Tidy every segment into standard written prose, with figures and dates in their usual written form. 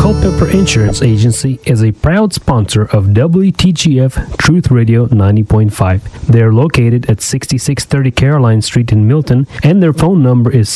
Culpeper Insurance Agency is a proud sponsor of WTGF Truth Radio 90.5. They are located at 6630 Caroline Street in Milton, and their phone number is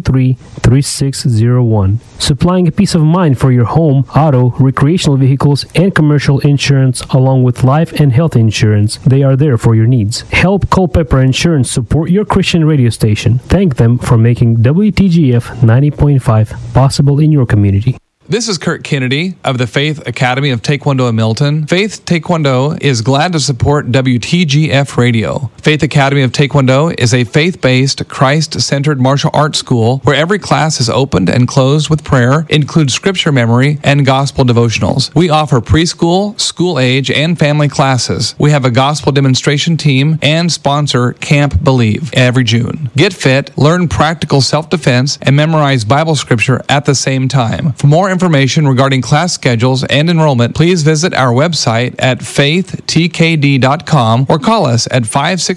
623-3601. Supplying a peace of mind for your home, auto, recreational vehicles, and commercial insurance, along with life and health insurance. They are there for your needs. Help Culpeper Insurance support your Christian radio station. Thank them for making WTGF 90.5 possible in your community. This is Kurt Kennedy of the Faith Academy of Taekwondo in Milton. Faith Taekwondo is glad to support WTGF Radio. Faith Academy of Taekwondo is a faith-based, Christ-centered martial arts school where every class is opened and closed with prayer, includes scripture memory, and gospel devotionals. We offer preschool, school age, and family classes. We have a gospel demonstration team and sponsor Camp Believe every June. Get fit, learn practical self-defense, and memorize Bible scripture at the same time. For more information regarding class schedules and enrollment, please visit our website at faithtkd.com or call us at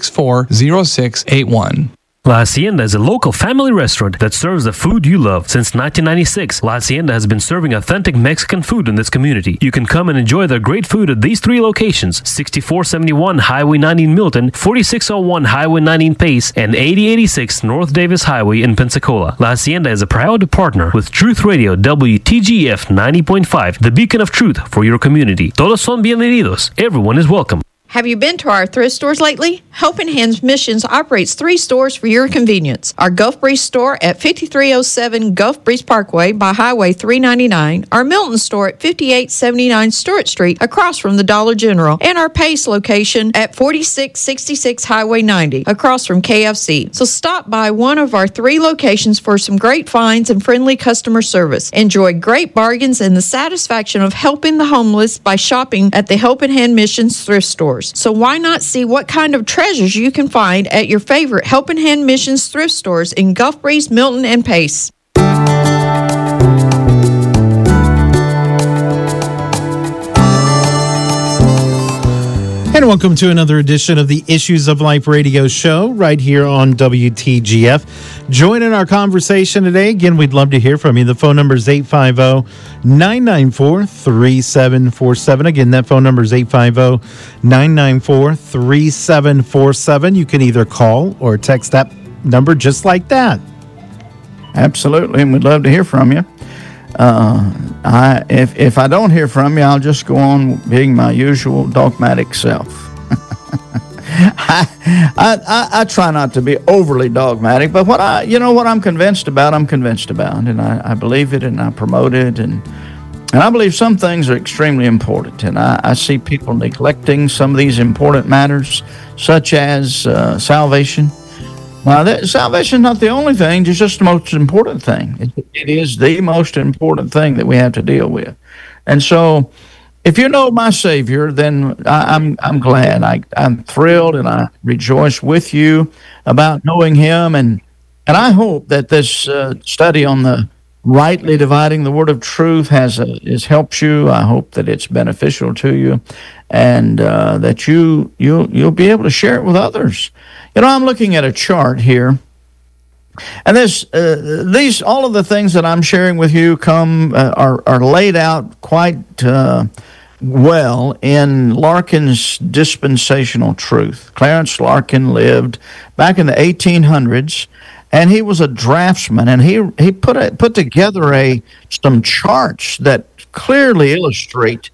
564-0681. La Hacienda is a local family restaurant that serves the food you love. Since 1996, La Hacienda has been serving authentic Mexican food in this community. You can come and enjoy their great food at these three locations: 6471 Highway 90 in Milton, 4601 Highway 90 in Pace, and 8086 North Davis Highway in Pensacola. La Hacienda is a proud partner with Truth Radio WTGF 90.5, the beacon of truth for your community. Todos son bienvenidos. Everyone is welcome. Have you been to our thrift stores lately? Helping Hands Missions operates 3 stores for your convenience. Our Gulf Breeze store at 5307 Gulf Breeze Parkway by Highway 399, our Milton store at 5879 Stewart Street across from the Dollar General, and our Pace location at 4666 Highway 90 across from KFC. So stop by one of our 3 locations for some great finds and friendly customer service. Enjoy great bargains and the satisfaction of helping the homeless by shopping at the Helping Hand Missions thrift stores. So why not see what kind of treasures you can find at your favorite Helping Hand Missions thrift stores in Gulf Breeze, Milton, and Pace. And welcome to another edition of the Issues of Life radio show right here on WTGF. Joining our conversation today, again, we'd love to hear from you. The phone number is 850-994-3747. Again, that phone number is 850-994-3747. You can either call or text that number just like that. Absolutely, and we'd love to hear from you. If I don't hear from you, I'll just go on being my usual dogmatic self. I try not to be overly dogmatic, but what I'm convinced about, and I believe it, and I promote it, and I believe some things are extremely important, and I see people neglecting some of these important matters, such as salvation. Now, salvation is not the only thing, it's just the most important thing. It is the most important thing that we have to deal with. And so, if you know my Savior, then I'm glad. I'm thrilled, and I rejoice with you about knowing Him. And I hope that this study on the rightly dividing the word of truth has helped you. I hope that it's beneficial to you, and that you'll be able to share it with others. You know, I'm looking at a chart here, and these all of the things that I'm sharing with you are laid out quite well in Larkin's dispensational truth. Clarence Larkin lived back in the 1800s, and he was a draftsman, and he put together some charts that clearly illustrate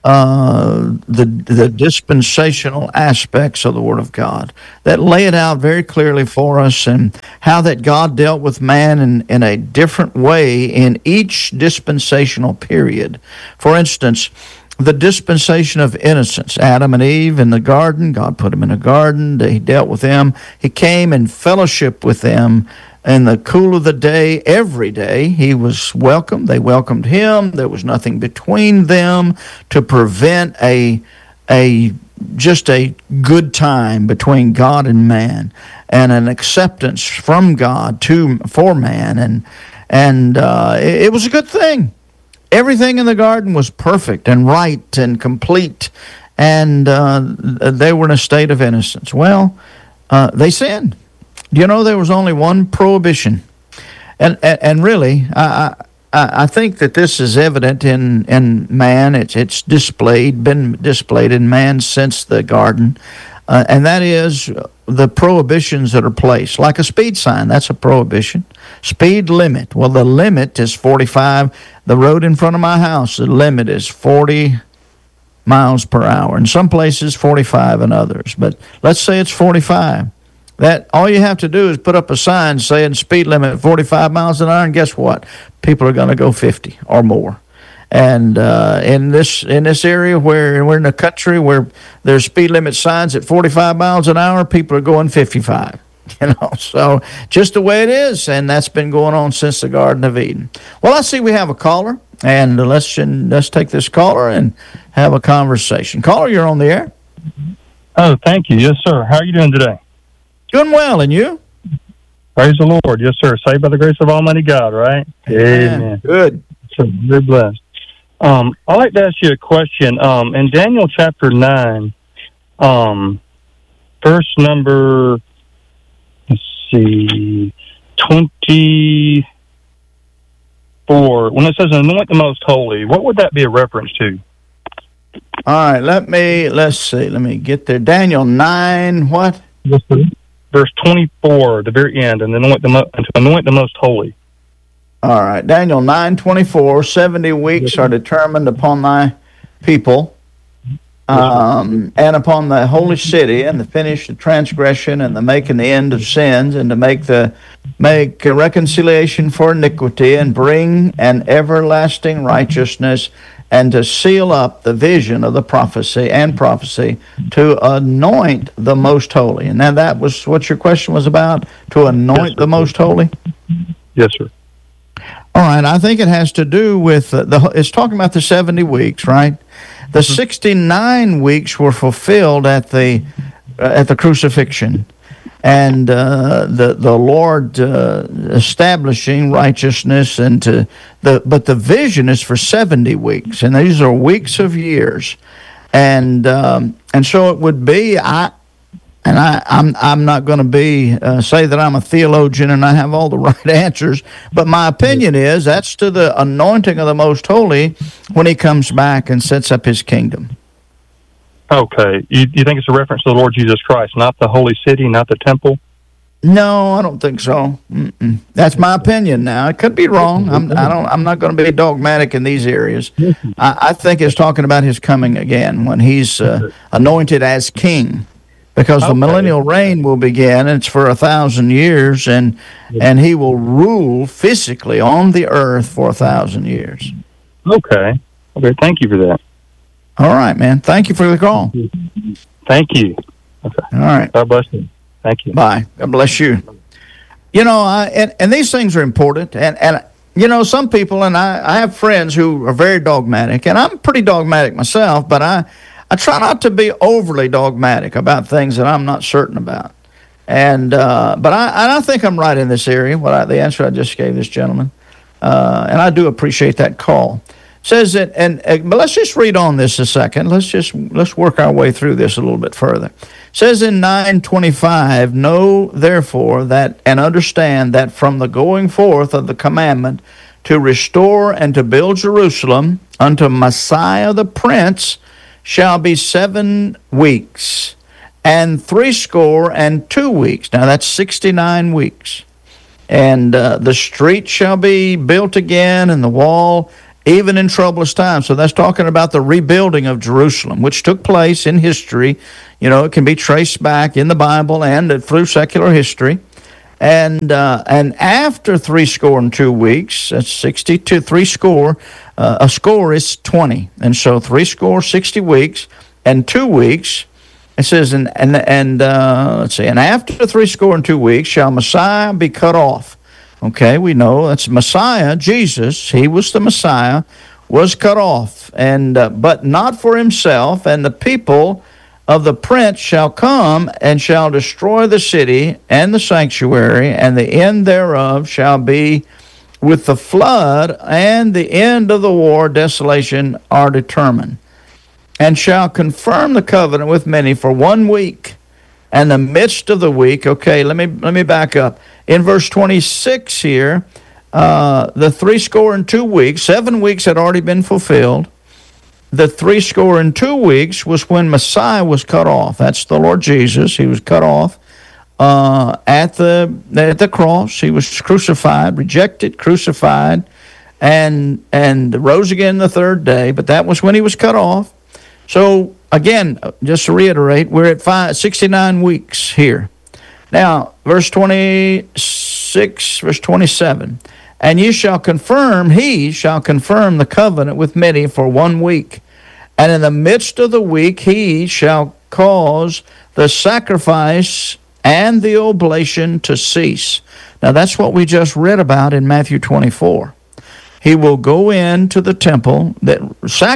the dispensational aspects of the Word of God, that lay it out very clearly for us, and how that God dealt with man in a different way in each dispensational period. For instance, the dispensation of innocence, Adam and Eve in the garden, God put them in a garden, He dealt with them, He came and fellowshiped with them in the cool of the day, every day. He was welcome, they welcomed Him, there was nothing between them to prevent just a good time between God and man, and an acceptance from God for man, and it was a good thing. Everything in the garden was perfect and right and complete, and they were in a state of innocence. Well, they sinned. Do you know there was only one prohibition? And really, I I think that this is evident in man. It's been displayed in man since the garden, and that is the prohibitions that are placed, like a speed sign. That's a prohibition. Speed limit. Well, the limit is 45. The road in front of my house, the limit is 40 miles per hour. In some places, 45 in others. But let's say it's 45. That all you have to do is put up a sign saying speed limit 45 miles an hour, and guess what? People are going to go 50 or more. And in this area where we're in a country where there's speed limit signs at 45 miles an hour, people are going 55. So just the way it is, and that's been going on since the Garden of Eden. Well, I see we have a caller, and let's take this caller and have a conversation. Caller, you're on the air. Oh, thank you. Yes, sir. How are you doing today? Doing well, and you? Praise the Lord. Yes, sir. Saved by the grace of Almighty God, right? Amen. Good. So we're blessed. I'd like to ask you a question. In Daniel chapter 9, verse number, 24, when it says anoint the most holy, what would that be a reference to? All right, let's see. Let me get there. Daniel 9, what? Yes, sir. Verse 24, the very end, and anoint the most holy. All right, Daniel 9:24, 70 weeks are determined upon thy people, and upon the holy city, and to finish the transgression, and to making the end of sins, and to make a reconciliation for iniquity, and bring an everlasting righteousness, and to seal up the vision of the prophecy, to anoint the most holy. And now that was what your question was about, to anoint the most holy? Yes, sir. All right, I think it has to do with, it's talking about the 70 weeks, right? The 69 weeks were fulfilled at the crucifixion, and the Lord establishing righteousness, but the vision is for 70 weeks, and these are weeks of years, and so it would be I'm not going to say that I'm a theologian and I have all the right answers, but my opinion is that's to the anointing of the Most Holy when He comes back and sets up His kingdom. Okay. You think it's a reference to the Lord Jesus Christ, not the holy city, not the temple? No, I don't think so. Mm-mm. That's my opinion now. It could be wrong. I'm not going to be dogmatic in these areas. I think it's talking about His coming again when He's anointed as king. Because the millennial reign will begin, and it's for 1,000 years, and He will rule physically on the earth for 1,000 years. Okay. Thank you for that. All right, man. Thank you for the call. Thank you. Okay. All right. God bless you. Thank you. Bye. God bless you. And these things are important, and some people, and I have friends who are very dogmatic, and I'm pretty dogmatic myself, but I try not to be overly dogmatic about things that I'm not certain about. But I think I'm right in this area, the answer I just gave this gentleman. And I do appreciate that call. It says that, but let's just read on this a second. Let's work our way through this a little bit further. It says in 9:25, know therefore that and understand that from the going forth of the commandment to restore and to build Jerusalem unto Messiah the Prince shall be 7 weeks, and 62 weeks. Now that's 69 weeks. And the street shall be built again, and the wall, even in troublous times. So that's talking about the rebuilding of Jerusalem, which took place in history. It can be traced back in the Bible and through secular history. And after 62 weeks, that's 62, 60, a score is 20. And so 60 weeks, and 2 weeks, it says, let's see, and after 62 weeks shall Messiah be cut off. Okay, we know that's Messiah, Jesus, He was the Messiah, was cut off, but not for Himself, and the people of the prince shall come and shall destroy the city and the sanctuary, and the end thereof shall be with the flood, and the end of the war, desolation are determined, and shall confirm the covenant with many for 1 week, and the midst of the week. Okay, let me back up. In verse 26 here, the 62 weeks, 7 weeks had already been fulfilled. The 62 weeks was when Messiah was cut off. That's the Lord Jesus. He was cut off at the cross. He was crucified, rejected, crucified, and rose again the third day. But that was when he was cut off. So again, just to reiterate, we're at 69 weeks here. Now, verse 26, verse 27. And he shall confirm the covenant with many for 1 week. And in the midst of the week he shall cause the sacrifice and the oblation to cease. Now that's what we just read about in Matthew 24. He will go into the temple, the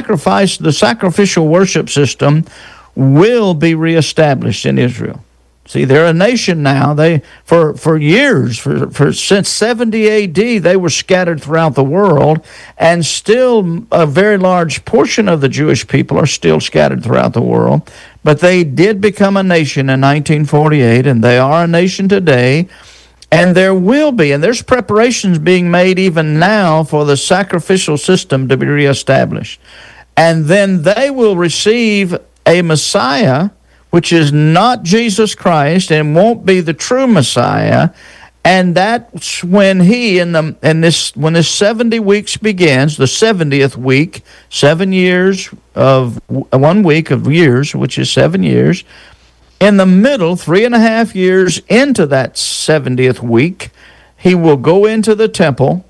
sacrificial worship system will be reestablished in Israel. See, they're a nation now. They for years, since 70 A.D., they were scattered throughout the world, and still a very large portion of the Jewish people are still scattered throughout the world. But they did become a nation in 1948, and they are a nation today. And there will be, and there's preparations being made even now for the sacrificial system to be reestablished. And then they will receive a Messiah, which is not Jesus Christ and won't be the true Messiah, and that's when when this 70 weeks begins, the 70th week, 7 years of 1 week of years, which is 7 years. In the middle, 3.5 years into that 70th week, he will go into the temple.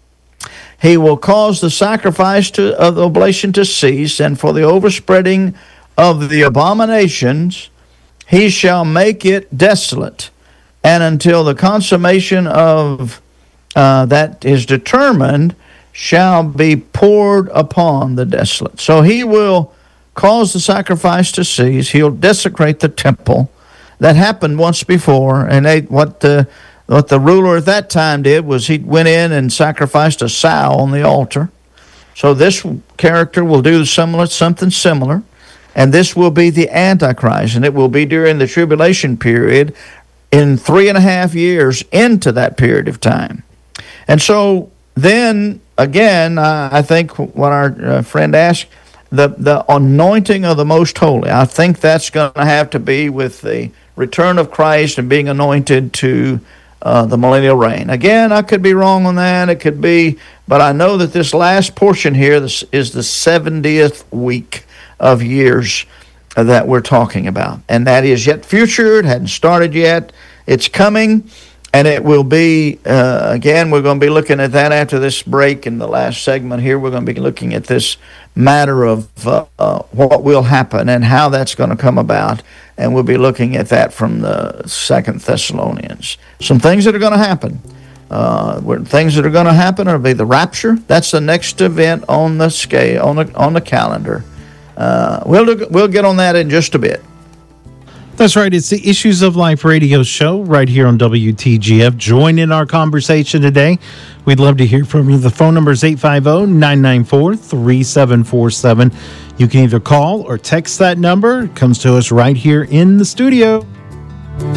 He will cause the sacrifice of the oblation to cease, and for the overspreading of the abominations, he shall make it desolate, and until the consummation of that is determined, shall be poured upon the desolate. So he will cause the sacrifice to cease. He'll desecrate the temple. That happened once before, and what the ruler at that time did was he went in and sacrificed a sow on the altar. So this character will do something similar. And this will be the Antichrist, and it will be during the tribulation period in 3.5 years into that period of time. And so then, again, I think what our friend asked, the anointing of the Most Holy, I think that's going to have to be with the return of Christ and being anointed to the millennial reign. Again, I could be wrong on that. It could be, but I know that this last portion here is the 70th week of years that we're talking about. And that is yet future. It hadn't started yet. It's coming, and it will be, again, we're going to be looking at that after this break in the last segment here. We're going to be looking at this matter of what will happen and how that's going to come about. And we'll be looking at that from the 2 Thessalonians. Some things that are going to happen. Things that are going to happen will be the rapture. That's the next event on the scale, on the calendar. We'll get on that in just a bit. That's right. It's the Issues of Life radio show right here on WTGF. Join in our conversation today. We'd love to hear from you. The phone number is 850-994-3747. You can either call or text that number. It comes to us right here in the studio.